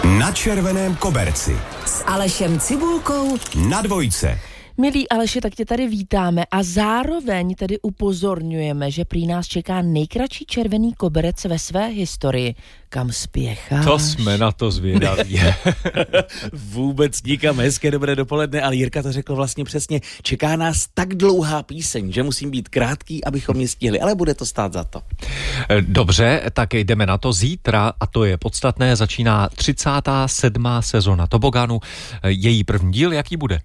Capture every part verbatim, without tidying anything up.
Na červeném koberci s Alešem Cibulkou na Dvojce. Milí Aleši, tak tě tady vítáme a zároveň tedy upozorňujeme, že prý nás čeká nejkratší červený koberec ve své historii. Kam spěcháš? To jsme na to zvědaví. Vůbec nikam. Hezké dobré dopoledne, ale Jirka to řekl vlastně přesně. Čeká nás tak dlouhá píseň, že musím být krátký, abychom ji stihli, ale bude to stát za to. Dobře, tak jdeme na to. Zítra, a to je podstatné, začíná třicátá sedmá sezona Toboganu. Její první díl, jaký bude?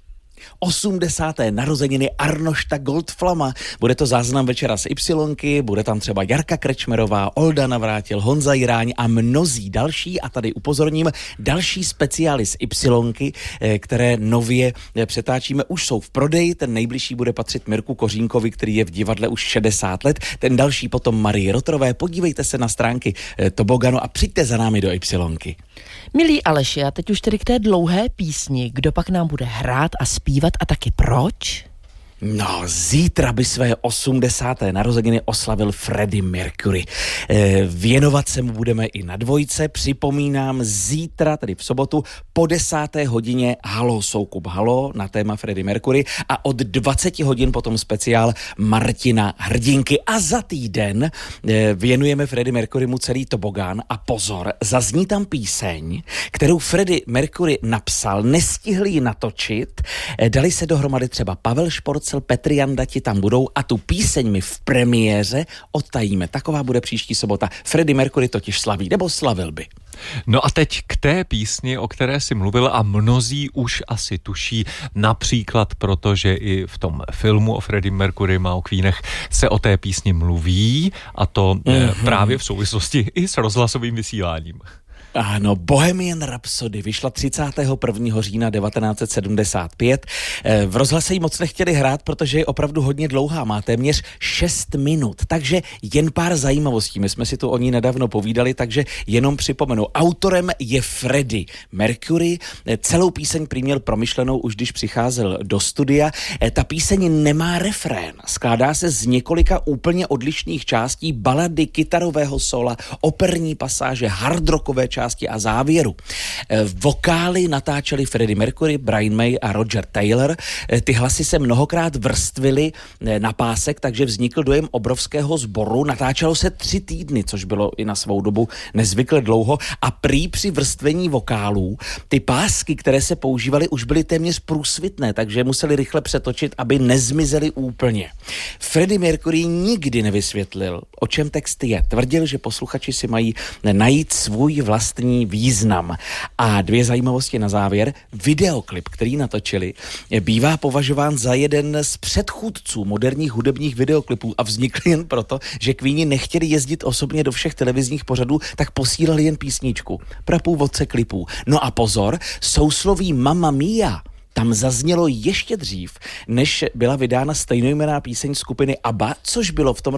osmdesáté narozeniny Arnošta Goldflama. Bude to záznam večera z Ypsilonky, bude tam třeba Jarka Krečmerová, Olda Navrátil, Honza Jiráň a mnozí další. A tady upozorním, další speciály z Ypsilonky, které nově přetáčíme, už jsou v prodeji. Ten nejbližší bude patřit Mirku Kořínkovi, který je v divadle už šedesát let. Ten další potom Marii Rotrové. Podívejte se na stránky Toboganu a přijďte za námi do Ypsilonky. Milí Aleši, a teď už tedy k té dlouhé písni. Kdo pak nám bude hrát a zpívat a taky proč? No, zítra by své osmdesáté narozeniny oslavil Freddie Mercury. E, věnovat se mu budeme i na Dvojce. Připomínám, zítra, tedy v sobotu, po desáté hodině Halo Soukup Halo na téma Freddie Mercury a od dvacet hodin potom speciál Martina Hrdinky. A za týden e, věnujeme Freddie Mercurymu celý tobogán a pozor, zazní tam píseň, kterou Freddie Mercury napsal, nestihli ji natočit, e, dali se dohromady třeba Pavel Šporc, Petr Janda ti tam budou a tu píseň my v premiéře odtajíme. Taková bude příští sobota. Freddie Mercury totiž slaví, nebo slavil by. No a teď k té písni, o které jsi mluvil a mnozí už asi tuší, například protože i v tom filmu o Freddie Mercurym a o Queenech se o té písni mluví a to mm-hmm. právě v souvislosti i s rozhlasovým vysíláním. Ano, Bohemian Rhapsody vyšla třicátého prvního října devatenáct set sedmdesát pět. V rozhlase ji moc nechtěli hrát, protože je opravdu hodně dlouhá, má téměř šest minut, takže jen pár zajímavostí. My jsme si tu o ní nedávno povídali, takže jenom připomenu. Autorem je Freddie Mercury, celou píseň prý měl promyšlenou už když přicházel do studia. Ta píseň nemá refrén, skládá se z několika úplně odlišných částí, balady, kytarového sola, operní pasáže, hardrockové části a závěru. Vokály natáčeli Freddie Mercury, Brian May a Roger Taylor. Ty hlasy se mnohokrát vrstvily na pásek, takže vznikl dojem obrovského sboru. Natáčelo se tři týdny, což bylo i na svou dobu nezvykle dlouho a prý při vrstvení vokálů ty pásky, které se používaly, už byly téměř průsvitné, takže museli rychle přetočit, aby nezmizely úplně. Freddie Mercury nikdy nevysvětlil, o čem text je. Tvrdil, že posluchači si mají najít svůj vlastní význam. A dvě zajímavosti na závěr. Videoklip, který natočili, bývá považován za jeden z předchůdců moderních hudebních videoklipů a vznikl jen proto, že Queeni nechtěli jezdit osobně do všech televizních pořadů, tak posílali jen písničku. Prapůvodce klipů. No a pozor, sousloví Mamma Mia tam zaznělo ještě dřív, než byla vydána stejnojmenná píseň skupiny ABBA, což bylo v tom